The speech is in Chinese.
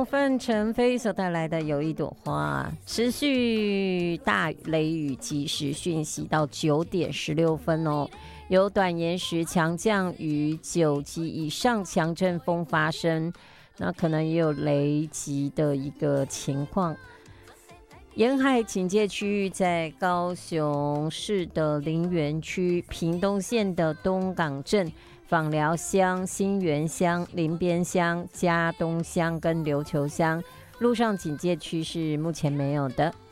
份陈飞所带来的有一朵花，持续大雷雨及时讯息到9点16分哦，有短延时强降雨9级以上强阵风发生，那可能也有雷击的一个情况。沿海警戒区域在高雄市的林园区、屏东县的东港镇、枋寮乡、新园乡、林边乡、嘉东乡跟琉球乡，陆上警戒区是目前没有的。